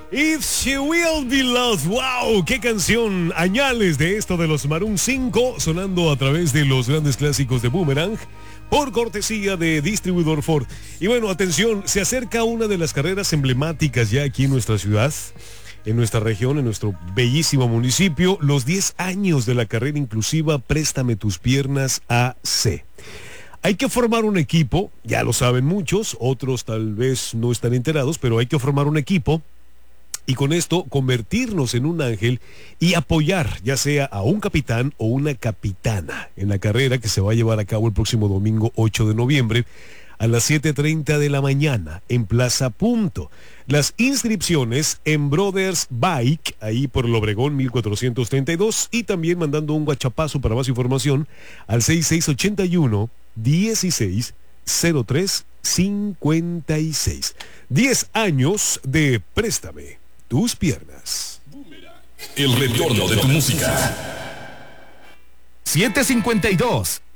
If She Will Be Lost. ¡Wow! ¡Qué canción! Añales de esto de los Maroon 5 sonando a través de los grandes clásicos de Boomerang por cortesía de Distribuidor Ford. Y bueno, atención, se acerca una de las carreras emblemáticas ya aquí en nuestra ciudad, en nuestra región, en nuestro bellísimo municipio, los 10 años de la carrera inclusiva Préstame tus piernas AC. Hay que formar un equipo, ya lo saben muchos, otros tal vez no están enterados, pero hay que formar un equipo y con esto convertirnos en un ángel y apoyar ya sea a un capitán o una capitana en la carrera que se va a llevar a cabo el próximo domingo 8 de noviembre a las 7:30 de la mañana en Plaza Punto. Las inscripciones en Brothers Bike, ahí por el Obregón 1432, y también mandando un guachapazo para más información al 6681 1603 56. 10 años de Préstame tus piernas. El retorno de tu música. 7:52.